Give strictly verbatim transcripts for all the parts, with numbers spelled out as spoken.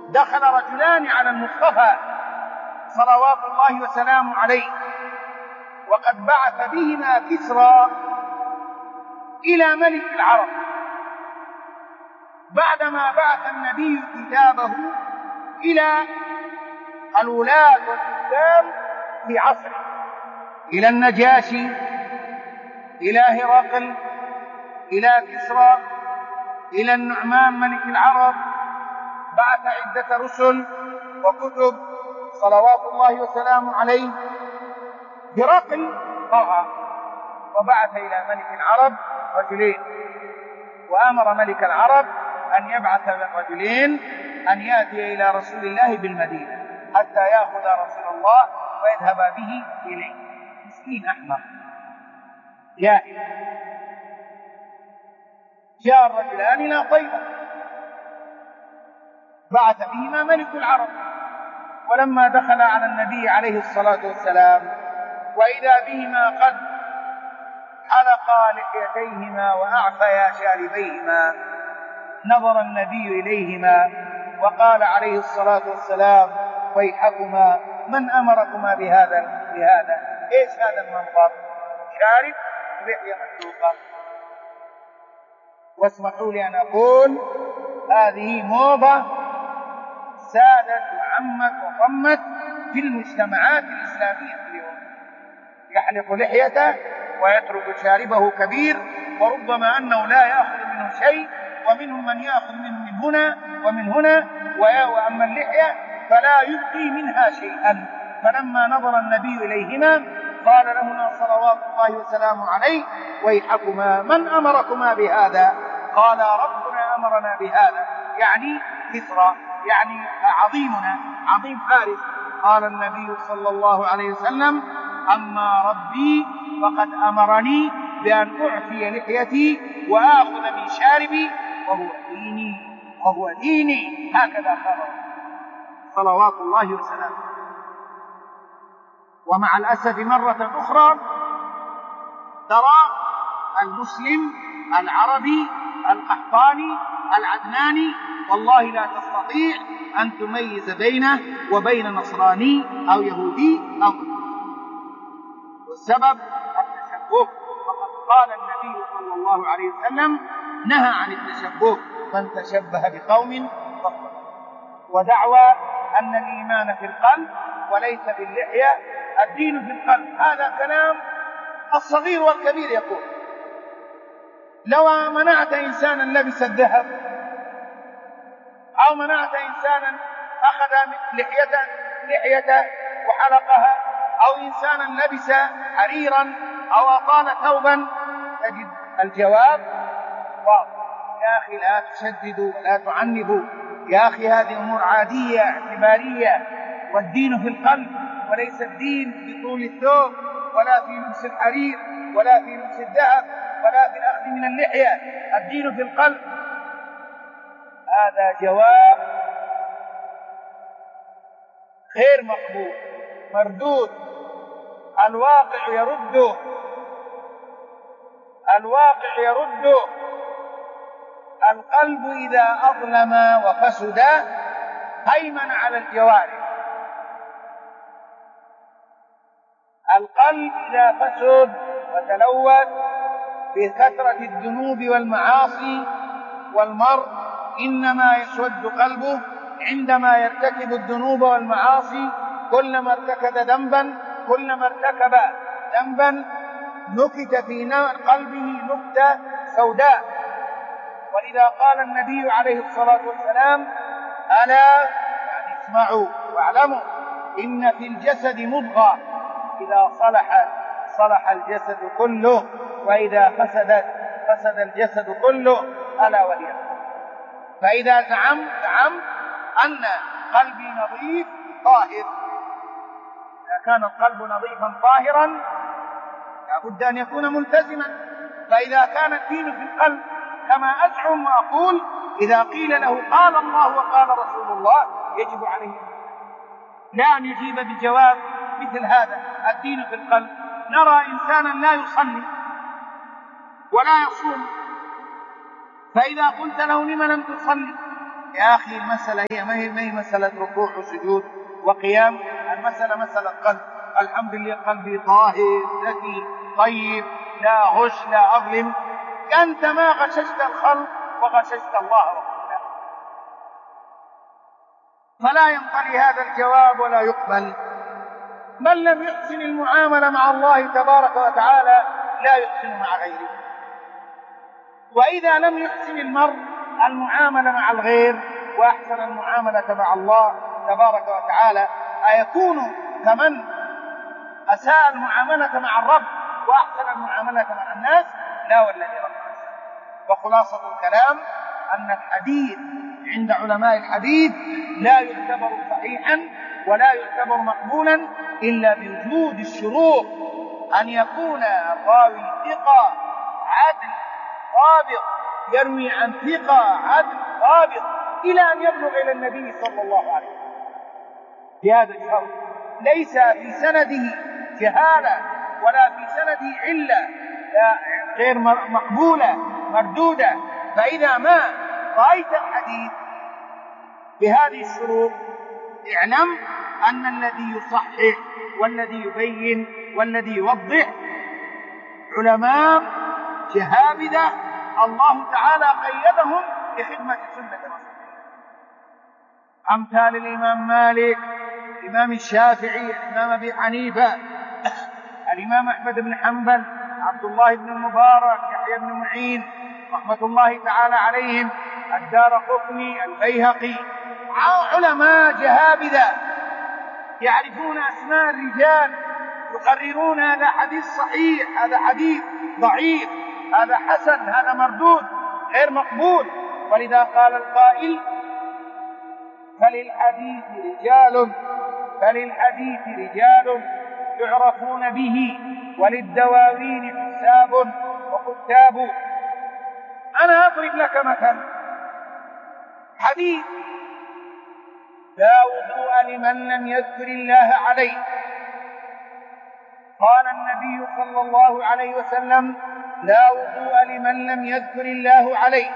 دخل رجلان على المصطفى صلوات الله وسلامه عليه، وقد بعث بهما كسرى إلى ملك العرب بعدما بعث النبي كتابه إلى الولاة والحكام في عصره، إلى النجاشي، إلى هرقل، إلى كسرى، إلى النعمان ملك العرب. بعث عدة رسل وكتب صلوات الله وسلامه عليه. هرقل طغى وبعث إلى ملك العرب رجلين، وأمر ملك العرب أن يبعث الرجلين أن يأتي إلى رسول الله بالمدينة حتى يأخذ رسول الله ويذهب به إليه. مسكين أحمق جاهل. جاء الرجلان إلى طيبة بعث بهما ملك العرب، ولما دخل على النبي عليه الصلاة والسلام وإذا بهما قد حلقا لحيتيهما وأعفيا شاربيهما، نظر النبي إليهما وقال عليه الصلاة والسلام: ويحكما، من أمركما بهذا بهذا إيش هذا المنظر؟ شارب لحية محلوقة. واسمحوا لي أن أقول هذه موضة سادت وعمت وطمت في المجتمعات الإسلامية اليوم. يحلق لحيته ويترك شاربه كبير، وربما أنه لا يأخذ منه شيء، ومنهم من يأخذ منه من هنا ومن هنا، وأما اللحية فلا يبقي منها شيئا. فلما نظر النبي إليهما قال لهما صلوات الله وسلامه عليه: ويحكما، من أمركما بهذا؟ قال: ربنا أمرنا بهذا، يعني كسرى، يعني عظيمنا، عظيم فارس. قال النبي صلى الله عليه وسلم: أما ربي فقد أمرني بأن أعفي لحيتي وآخذ من شاربي، وهو ديني وهو ديني. هكذا قال صلوات الله وسلامه. ومع الأسف مرة أخرى ترى المسلم العربي القحطاني العدناني والله لا تستطيع أن تميز بينه وبين نصراني أو يهودي أو مسلم. والسبب التشبه، وقد قال النبي صلى الله عليه وسلم: نهى عن التشبه، من تشبه بقوم فقد. ودعوى أن الإيمان في القلب وليس باللحية، الدين في القلب، هذا كلام الصغير والكبير يقول. لو منعت إنسانا لبس الذهب، أو منعت إنسانا أخذ لحيته لحيته وحلقها، أو إنسانا لبس حريرا أو أطال ثوبا، تجد الجواب واضح: يا أخي لا تشددوا ولا تعنبوا، يا أخي هذه أمور عادية اعتبارية، والدين في القلب، وليس الدين في طول الثوب ولا في لبس الحرير ولا في لبس الذهب ولا في الأخذ من اللحية، الدين في القلب. هذا جواب غير مقبول، مردود. الواقع يرده، الواقع يرده. القلب إذا أظلم وفسد هيمن على الجوارح. القلب إذا فسد وتلوث بكثرة الذنوب والمعاصي، والمرء إنما يسود قلبه عندما يرتكب الذنوب والمعاصي. كلما ارتكب ذنبا كلما ارتكب ذنبا نكت في قلبه نكتة سوداء. ولذا قال النبي عليه الصلاة والسلام: ألا، يعني اسمعوا واعلموا، إن في الجسد مضغة إذا صلحت صلح الجسد كله، وإذا فسدت فسد الجسد كله، ألا وهي. فإذا زعم زعم أن قلبي نظيف طاهر، إذا كان القلب نظيفا طاهرا لابد أن يكون ملتزما. فإذا كان الدين في القلب كما أزعم وأقول، إذا قيل له قال الله وقال رسول الله يجب عليه لا أن يجيب بجواب مثل هذا: الدين في القلب. نرى إنسانا لا يصلي ولا يصوم، فإذا قلت له لم لم تصلي يا أخي المسألة هي ما هي, ما هي مسألة ركوع وسجود وقيام، المسألة مسألة قلب. الحمد لله قلبي طاهر ذكي طيب لا غش لا أظلم. أنت ما غششت الخلق وغششت الله ورسوله، فلا ينطلي هذا الجواب ولا يقبل. من لم يحسن المعاملة مع الله تبارك وتعالى لا يحسن مع غيره. وإذا لم يحسن المرء المعاملة مع الغير وأحسن المعاملة مع الله تبارك وتعالى، أيكون كمن أساء المعاملة مع الرب وأحسن المعاملة مع الناس؟ لا والذي رب العالمين. وخلاصة الكلام أن الحديث عند علماء الحديث لا يعتبر صحيحا ولا يعتبر مقبولا إلا بوجود الشروط، أن يكون الراوي ثقة عدل ضابط يروي عن ثقة عدل ضابط إلى أن يبلغ إلى النبي صلى الله عليه وسلم بهذا الشرط، ليس في سنده جهالة ولا في سنده علة غير مقبولة مردودة. فإذا ما رأيت الحديث بهذه الشروط اعلم أن الذي يصحح والذي يبين والذي يوضح علماء جهابذة الله تعالى قيدهم لخدمة سنة رسول الله، أمثال الإمام مالك، الإمام الشافعي، الإمام أبي حنيفة، الإمام أحمد بن حنبل، عبد الله بن المبارك، يحيى بن معين رحمة الله تعالى عليهم، الدارقطني، البيهقي، علماء جهابذة يعرفون أسماء الرجال، يقررون هذا حديث صحيح، هذا حديث ضعيف، هذا حسن، هذا مردود غير مقبول. ولذا قال القائل: فللحديث رجال فللحديث رجال يعرفون به وللدواوين حساب وكتاب. أنا أضرب لك مثلا حديث: لا وضوء لمن لم يذكر الله عليه. قال النبي صلى الله عليه وسلم: لا وضوء لمن لم يذكر الله عليه.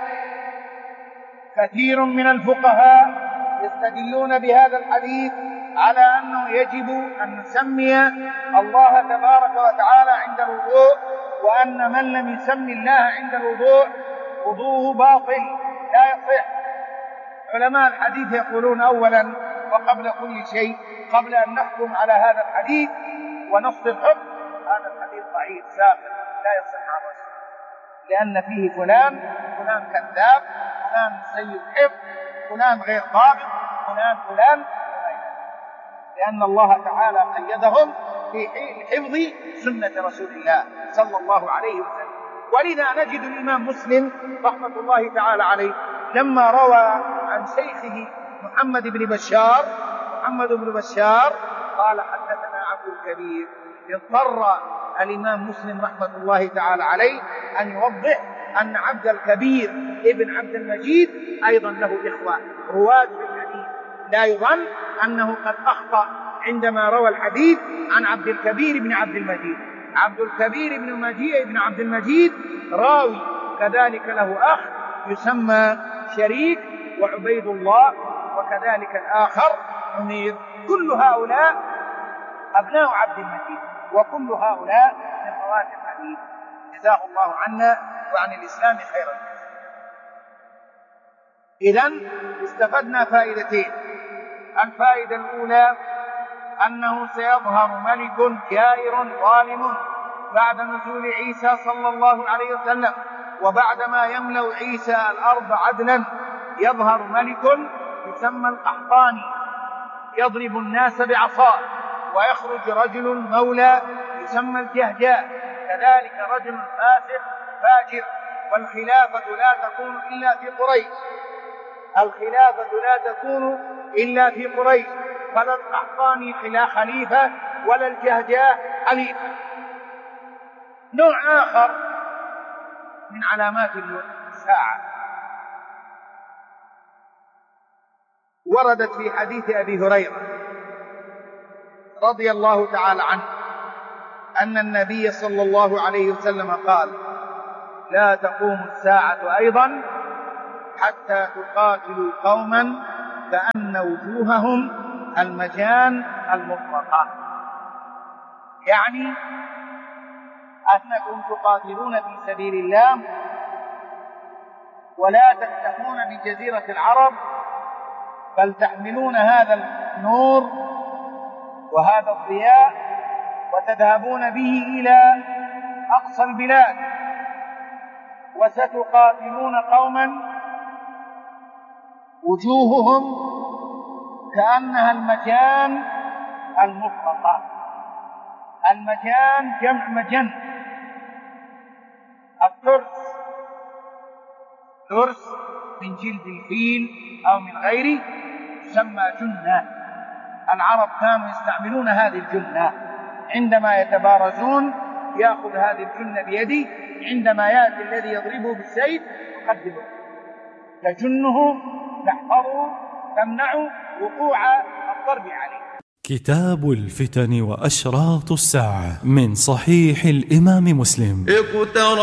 كثير من الفقهاء يستدلون بهذا الحديث على أنه يجب أن نسمي الله تبارك وتعالى عند الوضوء، وأن من لم يسمي الله عند الوضوء وضوءه باطل لا يصح. علماء الحديث يقولون أولا وقبل كل شيء، قبل أن نحكم على هذا الحديث ونص الحكم، هذا الحديث ضعيف ساقط لا يصح عن رسول، لأن فيه فلان فلان كذاب، فلان سيء الحفظ، فلان غير ضابط، فلان فلان لأن الله تعالى قيدهم في حفظ سنة رسول الله صلى الله عليه وسلم. ولذا نجد الإمام مسلم رحمة الله تعالى عليه لما روى عن شيخه محمد بن بشار محمد بن بشار قال: حدثنا عبد الكبير. اضطر الإمام مسلم رحمة الله تعالى عليه أن يوضح أن عبد الكبير ابن عبد المجيد أيضا له إخوة رواة في الحديث، لا يظن أنه قد أخطأ عندما روى الحديث عن عبد الكبير بن عبد المجيد. عبد الكبير بن مجيء بن عبد المجيد راوي كذلك له أخ يسمى شريك وعبيد الله، وكذلك الآخر عمير. كل هؤلاء أبناء عبد المجيد، وكل هؤلاء من رواة الحديث. جزاه الله عنا وعن الإسلام خيرا. إذن استفدنا فائدتين. الفائدة الأولى أنه سيظهر ملك جائر ظالم بعد نزول عيسى صلى الله عليه وسلم، وبعدما يملأ عيسى الأرض عدلا يظهر ملك يسمى القحطاني يضرب الناس بعصاه، ويخرج رجل مولى يسمى الجهجاء، كذلك رجل فاسق فاجر. والخلافة لا تكون إلا في قريش الخلافة لا تكون إلا في قريش فلا القحطاني خليفة ولا الجهجاء خليفة. نوع آخر من علامات الساعة وردت في حديث أبي هريرة رضي الله تعالى عنه أن النبي صلى الله عليه وسلم قال: لا تقوم الساعة أيضا حتى تقاتلوا قوما كأن وجوههم المجان المطلقة، يعني أنكم تقاتلون في سبيل الله ولا تكتفون بجزيرة العرب، بل تحملون هذا النور وهذا الضياء وتذهبون به إلى أقصى البلاد، وستقاتلون قوما وجوههم كأنها المجان المطلقة. المجان جمع مجن، الترس ترس من جلد الفيل أو من غيره يسمى جنة. العرب كانوا يستعملون هذه الجنة عندما يتبارزون، يأخذ هذه الجنة بيده، عندما يأتي الذي يضربه بالسيف يقدمه تجنه تحفظه تمنع وقوع الضرب عليه. كتاب الفتن وأشراط الساعة من صحيح الإمام مسلم.